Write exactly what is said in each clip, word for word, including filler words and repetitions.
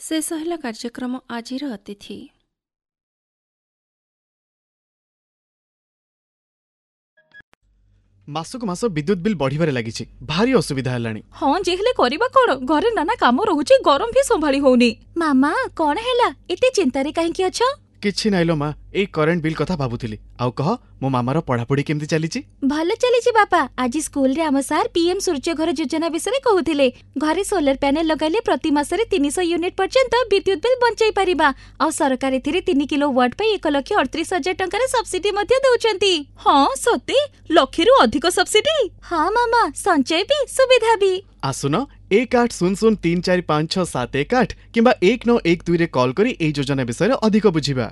शेष है कार्यक्रम आजिर अतिथि। मासक मास विद्युत बिल बढ़िबारे लागिछि, भारी असुविधा हेलानी। हाँ जे हेले करिबा कोन, घरे नाना काम रहुछि, गरम भी संभाली होउनी। मामा कोन हेला, एते चिंता रे काहे कि अछ? किछि नाइलो मा, ए करेंट बिल कथा भाबुथिली। आउ कह, मो मामार पढ़ापढ़ी केमति चलीछि? भले चलीछि बापा। आज स्कूल रे हम सार पीएम सूर्य घर योजना विषय कहउथिले। घरे सोलर पैनल लगाइले प्रति मासरे तीन सौ यूनिट पर्यंत विद्युत बिल बंचाई परिबा। आ सरकार एथिरे तीन किलोवाट पे एक लाख अड़तीस हजार टंका सब्सिडी मध्य दउचंती। हाँ सते, लक्षरु अधिक सब्सिडी। हाँ मामा, संचय भी सुविधा भी। आसुन एक आठ शून्य शून्य तीन चार पाँच छह सात एक आठ किंबा एक नौ एक दुई रे कॉल करी ए योजना विषय अधिक बुझिबा।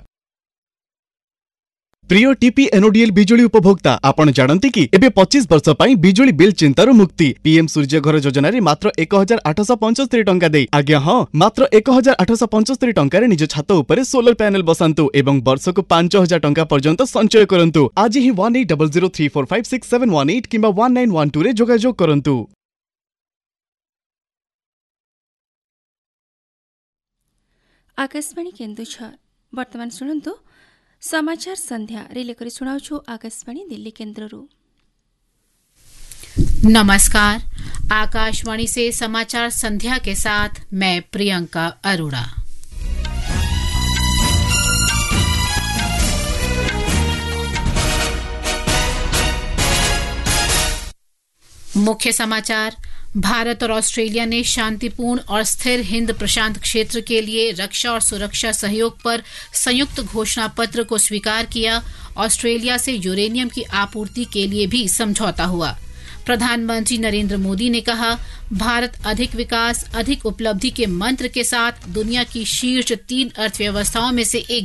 प्रिय टीपी एनओडीएल बिजुली उपभोक्ता, आपण जानती कि एबे पच्चीस वर्ष पई बिजुली बिल चिंतार मुक्ति। पीएम सूर्य घर योजना रे मात्र एक हजार आठ सौ पचहत्तर टंका दे। आज्ञा हाँ, मात्र एक हजार आठ सौ पचहत्तर टंका रे निज छात उपरे सोलर पैनल बसांतु एवं वर्षको पांच हजार टंका पर्यंत संचय करंतु। आज ही one eight zero zero three four five six seven one eight किंबा वन नाइन वन टू रे जोगाजोग करंतु। आकाशवाणी केन्दुझर वर्तमान शुणु समाचार संध्या रिले करी सुनाउछु आकाशवाणी दिल्ली केन्द्ररू। नमस्कार, आकाशवाणी से समाचार संध्या के साथ मैं प्रियंका अरोड़ा। मुख्य समाचार। भारत और ऑस्ट्रेलिया ने शांतिपूर्ण और स्थिर हिंद प्रशांत क्षेत्र के लिए रक्षा और सुरक्षा सहयोग पर संयुक्त घोषणा पत्र को स्वीकार किया। ऑस्ट्रेलिया से यूरेनियम की आपूर्ति के लिए भी समझौता हुआ। प्रधानमंत्री नरेंद्र मोदी ने कहा, भारत अधिक विकास अधिक उपलब्धि के मंत्र के साथ दुनिया की शीर्ष तीन अर्थव्यवस्थाओं में से एक